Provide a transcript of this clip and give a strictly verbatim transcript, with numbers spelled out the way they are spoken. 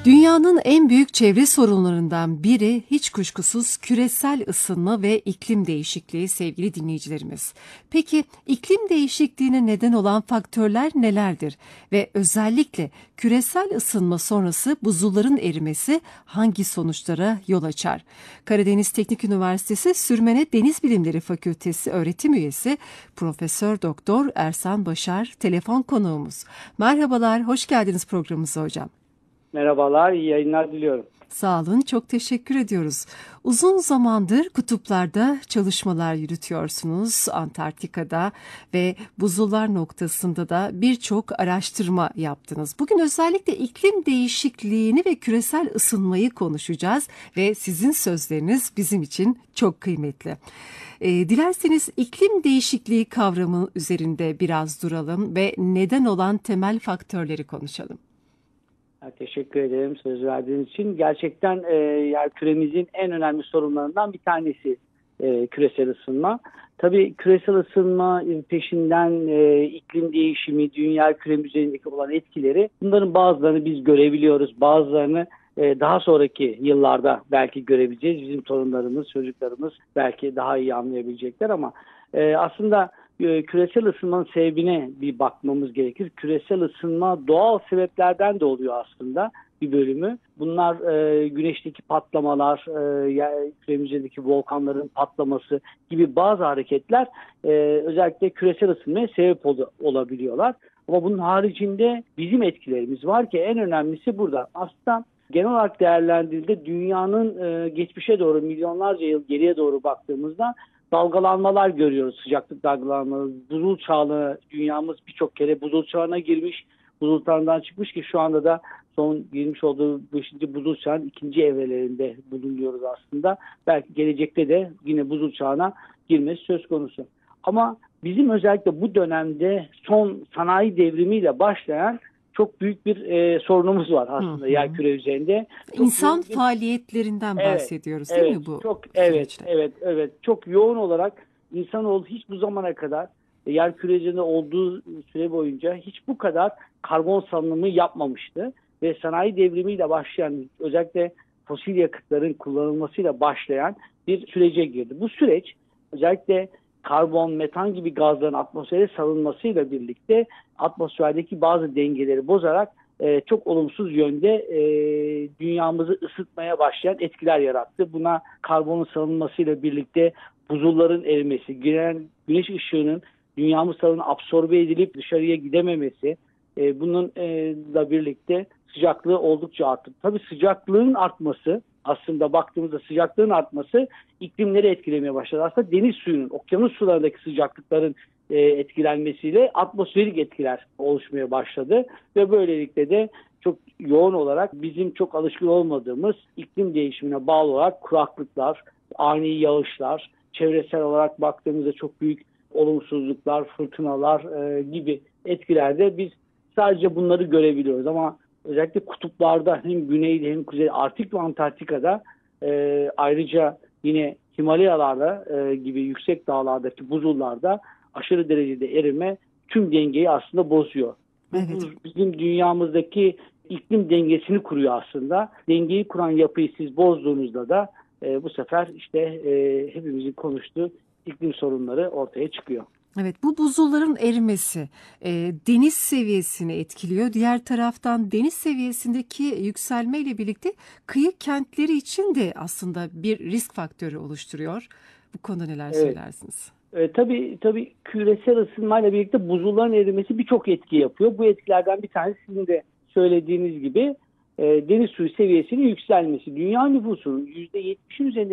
Dünyanın en büyük çevre sorunlarından biri hiç kuşkusuz küresel ısınma ve iklim değişikliği sevgili dinleyicilerimiz. Peki iklim değişikliğine neden olan faktörler nelerdir? Ve özellikle küresel ısınma sonrası buzulların erimesi hangi sonuçlara yol açar? Karadeniz Teknik Üniversitesi Sürmene Deniz Bilimleri Fakültesi öğretim üyesi Profesör Doktor Ersan Başar telefon konuğumuz. Merhabalar, hoş geldiniz programımıza hocam. Merhabalar, iyi yayınlar diliyorum. Sağ olun, çok teşekkür ediyoruz. Uzun zamandır kutuplarda çalışmalar yürütüyorsunuz, Antarktika'da ve buzullar noktasında da birçok araştırma yaptınız. Bugün özellikle iklim değişikliğini ve küresel ısınmayı konuşacağız ve sizin sözleriniz bizim için çok kıymetli. E, dilerseniz iklim değişikliği kavramı üzerinde biraz duralım ve neden olan temel faktörleri konuşalım. Teşekkür ederim söz verdiğiniz için. Gerçekten e, yani küremizin en önemli sorunlarından bir tanesi e, küresel ısınma. Tabii küresel ısınma peşinden e, iklim değişimi, dünya küremiz üzerindeki olan etkileri, bunların bazılarını biz görebiliyoruz, bazılarını e, daha sonraki yıllarda belki görebileceğiz. Bizim torunlarımız, çocuklarımız belki daha iyi anlayabilecekler ama e, aslında küresel ısınmanın sebebine bir bakmamız gerekir. Küresel ısınma doğal sebeplerden de oluyor aslında bir bölümü. Bunlar e, güneşteki patlamalar, e, küremizdeki volkanların patlaması gibi bazı hareketler e, özellikle küresel ısınmaya sebep ol, olabiliyorlar. Ama bunun haricinde bizim etkilerimiz var ki en önemlisi burada. Aslında genel olarak değerlendirildiğinde dünyanın e, geçmişe doğru milyonlarca yıl geriye doğru baktığımızda dalgalanmalar görüyoruz, sıcaklık dalgalanmaları. Buzul çağına, dünyamız birçok kere buzul çağına girmiş, buzul çağından çıkmış ki şu anda da son girmiş olduğu beşinci buzul çağın ikinci evrelerinde bulunuyoruz aslında. Belki gelecekte de yine buzul çağına girmesi söz konusu. Ama bizim özellikle bu dönemde son sanayi devrimiyle başlayan çok büyük bir e, sorunumuz var aslında yer küre üzerinde. Çok İnsan bir... faaliyetlerinden evet, bahsediyoruz evet, değil mi bu çok, süreçte? Evet, evet, evet. Çok yoğun olarak insanoğlu hiç bu zamana kadar yer küre üzerinde olduğu süre boyunca hiç bu kadar karbon salınımı yapmamıştı. Ve sanayi devrimiyle başlayan, özellikle fosil yakıtların kullanılmasıyla başlayan bir sürece girdi. Bu süreç özellikle karbon, metan gibi gazların atmosfere salınmasıyla birlikte atmosferdeki bazı dengeleri bozarak e, çok olumsuz yönde e, dünyamızı ısıtmaya başlayan etkiler yarattı. Buna karbonun salınmasıyla birlikte buzulların erimesi, giren güneş ışığının dünyamız tarafından absorbe edilip dışarıya gidememesi, e, bununla birlikte sıcaklığı oldukça arttı. Tabii sıcaklığın artması, aslında baktığımızda sıcaklığın artması iklimleri etkilemeye başladı. Aslında deniz suyunun, okyanus sularındaki sıcaklıkların e, etkilenmesiyle atmosferik etkiler oluşmaya başladı. Ve böylelikle de çok yoğun olarak bizim çok alışkın olmadığımız iklim değişimine bağlı olarak kuraklıklar, ani yağışlar, çevresel olarak baktığımızda çok büyük olumsuzluklar, fırtınalar e, gibi etkilerde biz sadece bunları görebiliyoruz. Ama özellikle kutuplarda hem güneyde hem kuzeyde, Arktik ve Antarktika'da e, ayrıca yine Himalayalarda e, gibi yüksek dağlardaki buzullarda aşırı derecede erime tüm dengeyi aslında bozuyor. Evet. Bu bizim dünyamızdaki iklim dengesini kuruyor aslında. Dengeyi kuran yapıyı siz bozduğunuzda da e, bu sefer işte e, hepimizin konuştuğu iklim sorunları ortaya çıkıyor. Evet, bu buzulların erimesi e, deniz seviyesini etkiliyor. Diğer taraftan deniz seviyesindeki yükselmeyle birlikte kıyı kentleri için de aslında bir risk faktörü oluşturuyor. Bu konuda neler Evet. söylersiniz? E, tabii tabii küresel ısınmayla birlikte buzulların erimesi birçok etki yapıyor. Bu etkilerden bir tanesi sizin de söylediğiniz gibi e, deniz suyu seviyesinin yükselmesi. Dünya nüfusunun yüzde yetmişin üzerinde